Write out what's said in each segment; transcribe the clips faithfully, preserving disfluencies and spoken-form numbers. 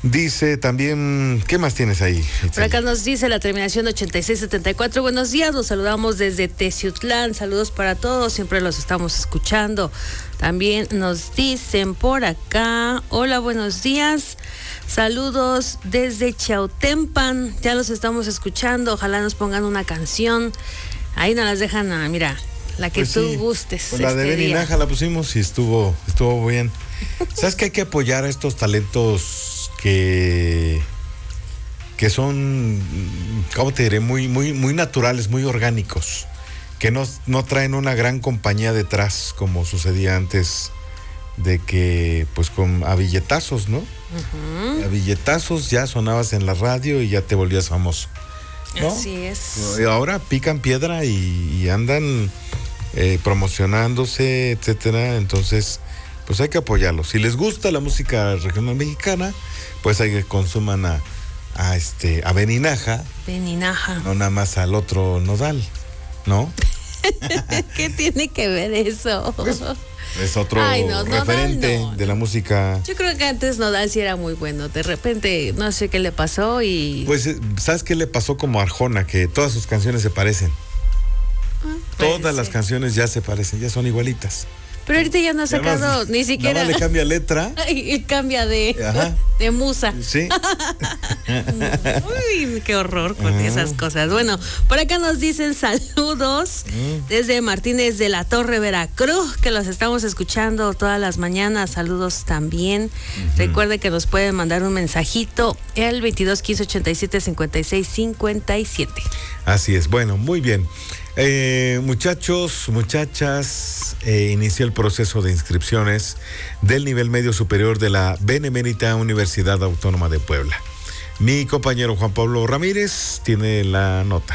Dice también, ¿qué más tienes ahí? Por acá nos dice la terminación ochenta y seis setenta y cuatro. Buenos días, los saludamos desde Teciutlán. Saludos para todos, siempre los estamos escuchando. También nos dicen por acá, hola, buenos días. Saludos desde Chautempan. Ya los estamos escuchando. Ojalá nos pongan una canción. Ahí nos las dejan, a, mira, la que Pues tú sí, gustes. pues la de este Benny día. Naja la pusimos y estuvo, estuvo bien. ¿Sabes que hay que apoyar a estos talentos que, que son, ¿cómo te diré? Muy, muy, muy naturales, muy orgánicos, que no, no traen una gran compañía detrás, como sucedía antes, de que, pues, con a billetazos, ¿no? Uh-huh. A billetazos ya sonabas en la radio y ya te volvías famoso, ¿no? Así es. Y ahora pican piedra y, y andan eh, promocionándose, etcétera. Entonces, pues hay que apoyarlos. Si les gusta la música regional mexicana, pues hay que consuman a, a este a Benny Naja. Benny Naja. No nada más al otro Nodal, ¿no? ¿Qué tiene que ver eso? Pues, es otro Ay, no, referente Nodal no, de la música. Yo creo que antes Nodal sí era muy bueno. De repente, no sé qué le pasó y... Pues, ¿sabes qué le pasó como a Arjona? Que todas sus canciones se parecen. Ah, Todas las canciones ya se parecen, ya son igualitas. Pero ahorita ya no ha sacado Además, ni siquiera. Nada más le cambia letra. Y cambia de, de musa. Sí. Uy, qué horror con uh-huh. esas cosas. Bueno, por acá nos dicen saludos uh-huh. desde Martínez de la Torre, Veracruz, que los estamos escuchando todas las mañanas. Saludos también. Uh-huh. Recuerde que nos pueden mandar un mensajito el veintidós quince ochenta y siete cincuenta y seis cincuenta y siete. Así es. Bueno, muy bien. Eh, muchachos, muchachas, eh, inició el proceso de inscripciones del nivel medio superior de la Benemérita Universidad Autónoma de Puebla. Mi compañero Juan Pablo Ramírez tiene la nota.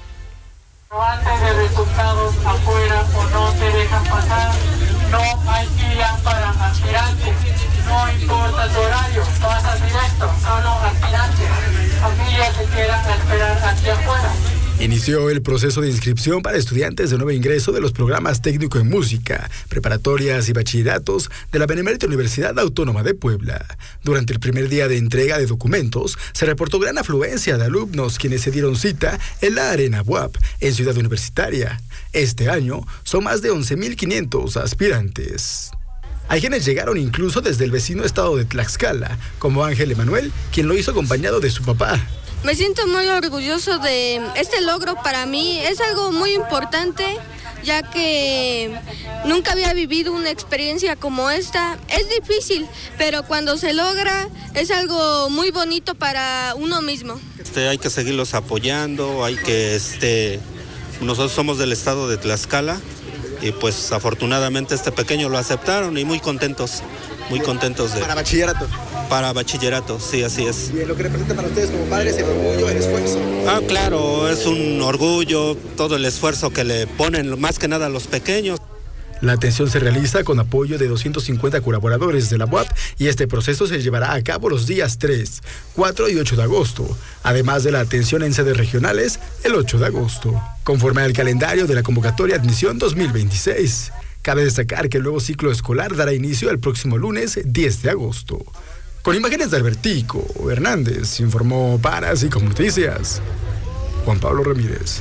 Antes de resultados afuera o no te dejan pasar, no hay fila para aspirantes, no importa tu horario, pasas directo, solo aspirantes, familias se quedan a esperar aquí afuera. Inició el proceso de inscripción para estudiantes de nuevo ingreso de los programas técnico en música, preparatorias y bachilleratos de la Benemérita Universidad Autónoma de Puebla. Durante el primer día de entrega de documentos, se reportó gran afluencia de alumnos quienes se dieron cita en la Arena U A P, en Ciudad Universitaria. Este año son más de once mil quinientos aspirantes. Hay quienes llegaron incluso desde el vecino estado de Tlaxcala, como Ángel Emanuel, quien lo hizo acompañado de su papá. Me siento muy orgulloso de este logro. Para mí es algo muy importante, ya que nunca había vivido una experiencia como esta. Es difícil, pero cuando se logra es algo muy bonito para uno mismo. Este, hay que seguirlos apoyando, hay que, este, nosotros somos del estado de Tlaxcala y pues afortunadamente este pequeño lo aceptaron y muy contentos, muy contentos de... ¿Para bachillerato? Para bachillerato, sí, así es. Bien, lo que representa para ustedes como padres el orgullo, el esfuerzo. Ah, claro, es un orgullo, todo el esfuerzo que le ponen, más que nada a los pequeños. La atención se realiza con apoyo de doscientos cincuenta colaboradores de la U A P y este proceso se llevará a cabo los días tres, cuatro y ocho de agosto, además de la atención en sedes regionales el ocho de agosto, conforme al calendario de la convocatoria admisión dos mil veintiséis. Cabe destacar que el nuevo ciclo escolar dará inicio el próximo lunes diez de agosto. Con imágenes de Albertico Hernández, informó para Cinco Noticias, Juan Pablo Ramírez.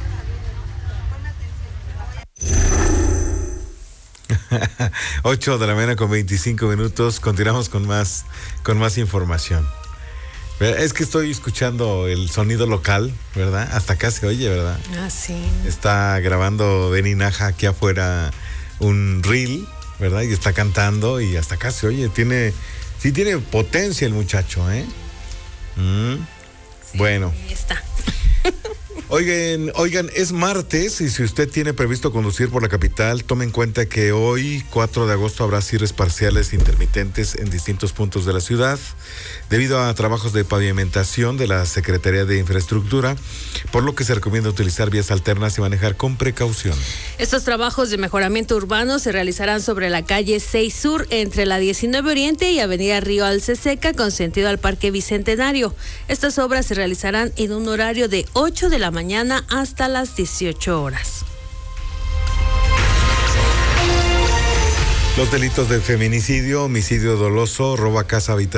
ocho de la mañana con veinticinco minutos. Continuamos con más, con más información. Es que estoy escuchando el sonido local, ¿verdad? Hasta acá se oye, ¿verdad? Ah, sí. Está grabando Benny Naja aquí afuera un reel, ¿verdad? Y está cantando y hasta acá se oye. Tiene... Sí tiene potencia el muchacho, ¿eh? Mm. Sí, bueno. Ahí está. Oigan, oigan, es martes y si usted tiene previsto conducir por la capital, tome en cuenta que hoy, cuatro de agosto, habrá cierres parciales intermitentes en distintos puntos de la ciudad debido a trabajos de pavimentación de la Secretaría de Infraestructura, por lo que se recomienda utilizar vías alternas y manejar con precaución. Estos trabajos de mejoramiento urbano se realizarán sobre la calle seis Sur, entre la diecinueve Oriente y Avenida Río Alceseca, con sentido al Parque Bicentenario. Estas obras se realizarán en un horario de ocho de la mañana hasta las dieciocho horas. Los delitos de feminicidio, homicidio doloso, robo a casa, habitación